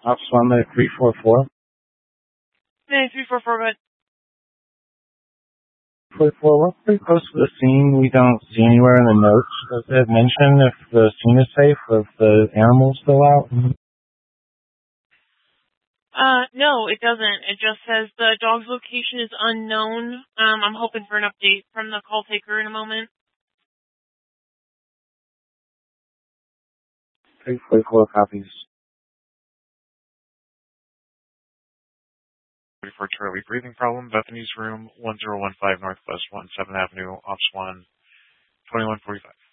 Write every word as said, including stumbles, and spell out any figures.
Ops one at three four four. Hey, three four four, but three four four, we're pretty close to the scene. We don't see anywhere in the notes does it mention if the scene is safe or if the animal's still out. Uh, no, it doesn't. It just says the dog's location is unknown. Um, I'm hoping for an update from the call taker in a moment. three four four copies. For Charlie, breathing problem, Bethany's room, one zero one five Northwest one seventh Avenue, Ops one, twenty-one forty-five.